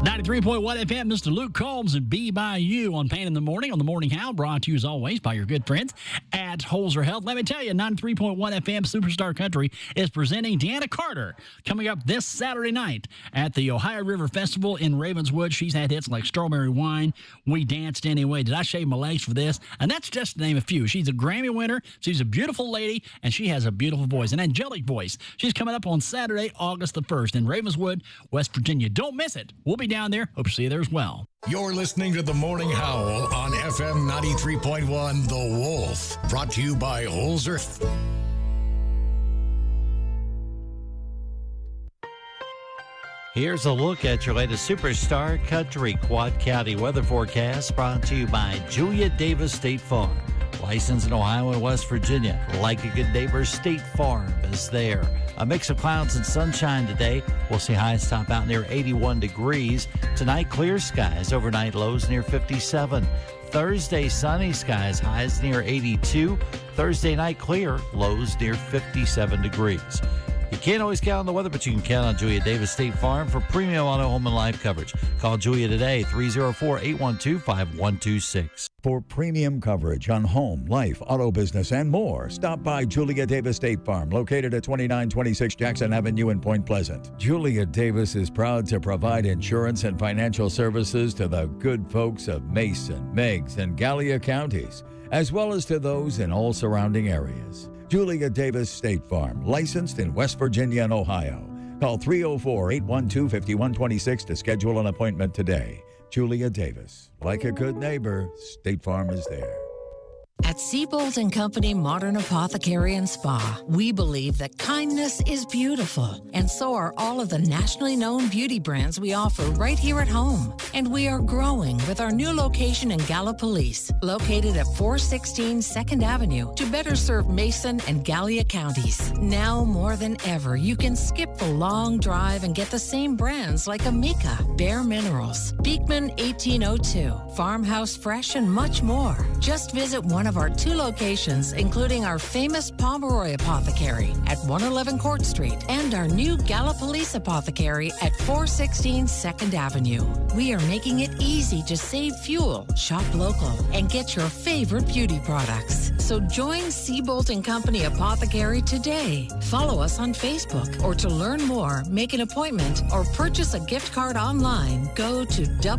93.1 FM, Mr. Luke Combs and Be By You on Pain in the Morning on the Morning How, brought to you as always by your good friends at Holzer Health. Let me tell you, 93.1 FM Superstar Country is presenting Deanna Carter coming up this Saturday night at the Ohio River Festival in Ravenswood. She's had hits like Strawberry Wine, We Danced Anyway, Did I Shave My Legs for This? And that's just to name a few. She's a Grammy winner, she's a beautiful lady, and she has a beautiful voice, an angelic voice. She's coming up on Saturday, August the 1st in Ravenswood, West Virginia. Don't miss it. We'll be down there. Hope to see you there as well. You're listening to The Morning Howl on FM 93.1 The Wolf. Brought to you by Holzer. Here's a look at your latest Superstar Country Quad County weather forecast, brought to you by Julia Davis State Farm. Licensed in Ohio and West Virginia. Like a good neighbor, State Farm is there. A mix of clouds and sunshine today. We'll see highs top out near 81 degrees. Tonight, clear skies. Overnight lows near 57. Thursday, sunny skies. Highs near 82. Thursday night, clear. Lows near 57 degrees. You can't always count on the weather, but you can count on Julia Davis State Farm for premium auto, home, and life coverage. Call Julia today, 304-812-5126. For premium coverage on home, life, auto business, and more, stop by Julia Davis State Farm, located at 2926 Jackson Avenue in Point Pleasant. Julia Davis is proud to provide insurance and financial services to the good folks of Mason, Meigs, and Gallia counties, as well as to those in all surrounding areas. Julia Davis State Farm, licensed in West Virginia and Ohio. Call 304-812-5126 to schedule an appointment today. Julia Davis. Like a good neighbor, State Farm is there. At Seabolt & Company Modern Apothecary and Spa, we believe that kindness is beautiful, and so are all of the nationally known beauty brands we offer right here at home. And we are growing with our new location in Gallipolis, located at 416 2nd Avenue, to better serve Mason and Gallia counties. Now more than ever, you can skip the long drive and get the same brands like Amica, Bare Minerals, Beekman 1802, Farmhouse Fresh, and much more. Just visit one of our 2 locations, including our famous Pomeroy Apothecary at 111 Court Street and our new Gallipolis Apothecary at 416 2nd Avenue. We are making it easy to save fuel, shop local, and get your favorite beauty products. So join Seabolt & Company Apothecary today. Follow us on Facebook, or to learn more, make an appointment, or purchase a gift card online, go to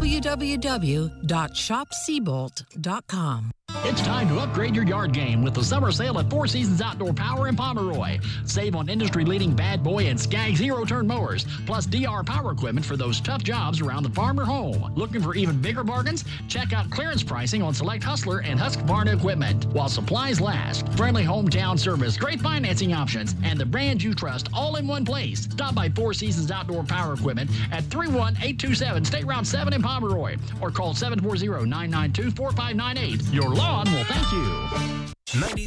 www.shopseabolt.com. It's time to upgrade your yard game with the summer sale at Four Seasons Outdoor Power in Pomeroy. Save on industry-leading Bad Boy and Skag zero-turn mowers, plus DR power equipment for those tough jobs around the farm or home. Looking for even bigger bargains? Check out clearance pricing on select Hustler and Husqvarna equipment while supplies last. Friendly hometown service, great financing options, and the brand you trust all in one place. Stop by Four Seasons Outdoor Power Equipment at 31827 State Route 7 in Pomeroy, or call 740-992-4598. Your lawn will thank you.